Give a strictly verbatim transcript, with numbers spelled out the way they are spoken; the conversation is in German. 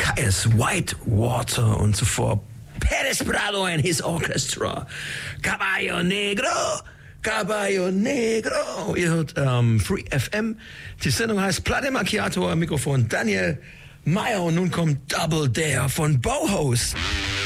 Caius Whitewater und zuvor Perez Prado and his Orchestra. Caballo Negro, Caballo Negro. Ihr hört ähm, Free F M. Die Sendung heißt Platte Macchiato, am Mikrofon Daniel Meyer und nun kommt Double Dare von Bauhaus.